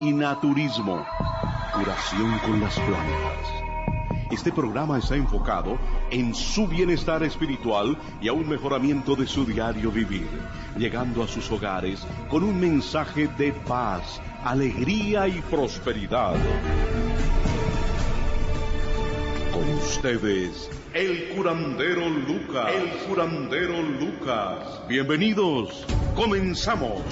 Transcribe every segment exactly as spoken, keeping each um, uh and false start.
y naturismo, curación con las plantas. Este programa está enfocado en su bienestar espiritual y a un mejoramiento de su diario vivir, llegando a sus hogares con un mensaje de paz, alegría y prosperidad. Con ustedes, el curandero Lucas. El curandero Lucas. Bienvenidos. Comenzamos.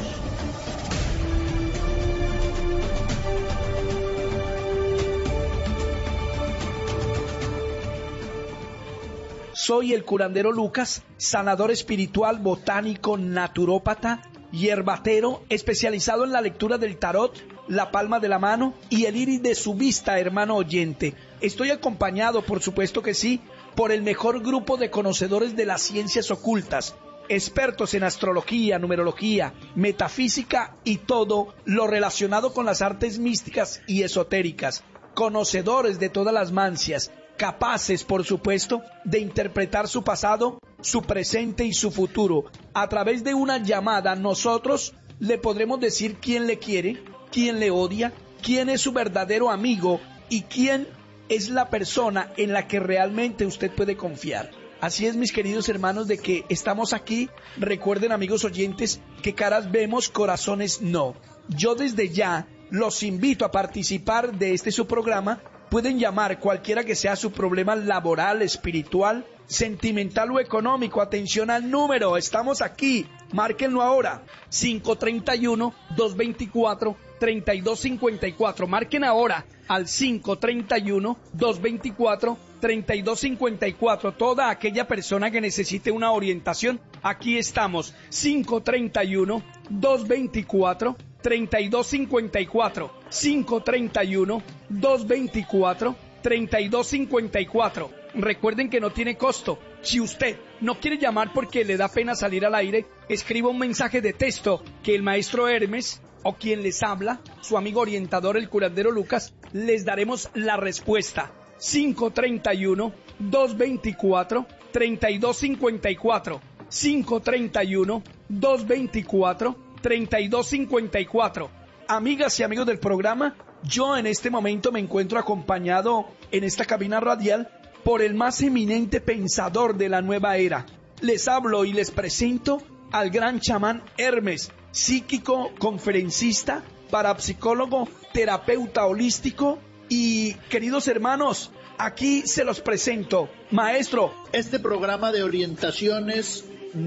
Soy el curandero Lucas, sanador espiritual, botánico, naturópata, hierbatero, especializado en la lectura del tarot, la palma de la mano y el iris de su vista, hermano oyente. Estoy acompañado, por supuesto que sí, por el mejor grupo de conocedores de las ciencias ocultas, expertos en astrología, numerología, metafísica y todo lo relacionado con las artes místicas y esotéricas, conocedores de todas las mancias, capaces, por supuesto, de interpretar su pasado, su presente y su futuro. A través de una llamada, nosotros le podremos decir quién le quiere, quién le odia, quién es su verdadero amigo y quién es la persona en la que realmente usted puede confiar. Así es, mis queridos hermanos, de que estamos aquí. Recuerden, amigos oyentes, que caras vemos, corazones no. Yo desde ya los invito a participar de este su programa. Pueden llamar cualquiera que sea su problema laboral, espiritual, sentimental o económico. Atención al número, estamos aquí. Márquenlo ahora, cinco tres uno, dos dos cuatro, tres dos cinco cuatro. Marquen ahora al cinco tres uno, dos dos cuatro, tres dos cinco cuatro. Toda aquella persona que necesite una orientación, aquí estamos. cinco tres uno, dos dos cuatro, tres dos cinco cuatro. cinco tres uno, dos dos cuatro, tres dos cinco cuatro. Recuerden que no tiene costo. Si usted no quiere llamar porque le da pena salir al aire, escriba un mensaje de texto que el maestro Hermes o quien les habla, su amigo orientador el curandero Lucas, les daremos la respuesta. cinco tres uno, dos dos cuatro, tres dos cinco cuatro. cinco tres uno, dos dos cuatro, tres dos cinco cuatro. Amigas y amigos del programa, yo en este momento me encuentro acompañado en esta cabina radial por el más eminente pensador de la nueva era. Les hablo y les presento al gran chamán Hermes, psíquico, conferencista, parapsicólogo, terapeuta holístico y, queridos hermanos, aquí se los presento. Maestro. Este programa de orientaciones,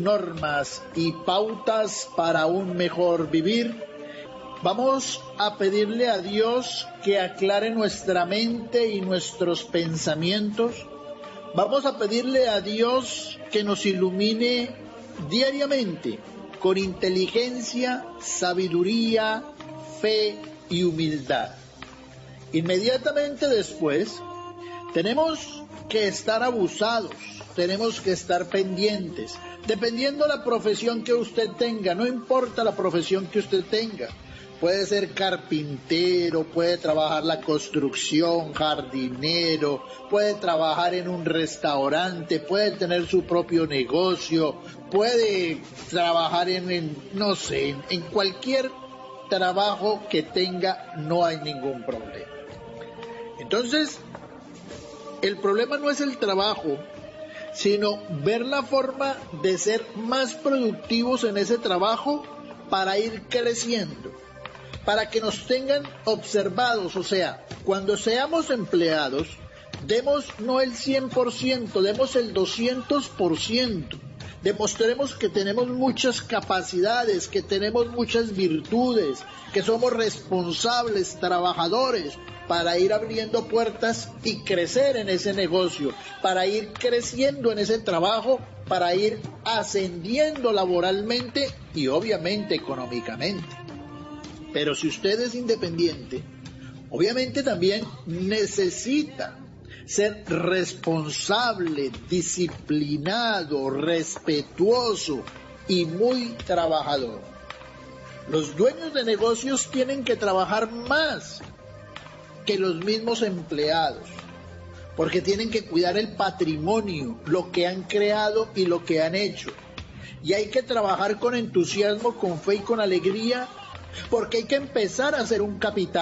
normas y pautas para un mejor vivir, vamos a pedirle a Dios que aclare nuestra mente y nuestros pensamientos. Vamos a pedirle a Dios que nos ilumine diariamente con inteligencia, sabiduría, fe y humildad. Inmediatamente después, tenemos que estar abusados, tenemos que estar pendientes, dependiendo de la profesión que usted tenga, no importa la profesión que usted tenga. Puede ser carpintero, puede trabajar la construcción, jardinero, puede trabajar en un restaurante, puede tener su propio negocio, puede trabajar en, en no sé, en, en cualquier trabajo que tenga, no hay ningún problema. Entonces, el problema no es el trabajo, sino ver la forma de ser más productivos en ese trabajo para ir creciendo, para que nos tengan observados. O sea, cuando seamos empleados, demos no el cien por ciento, demos el doscientos por ciento. Demostremos que tenemos muchas capacidades, que tenemos muchas virtudes, que somos responsables, trabajadores, para ir abriendo puertas y crecer en ese negocio, para ir creciendo en ese trabajo, para ir ascendiendo laboralmente y obviamente económicamente. Pero si usted es independiente, obviamente también necesita ser responsable, disciplinado, respetuoso y muy trabajador. Los dueños de negocios tienen que trabajar más que los mismos empleados, porque tienen que cuidar el patrimonio, lo que han creado y lo que han hecho. Y hay que trabajar con entusiasmo, con fe y con alegría, porque hay que empezar a ser un capitán.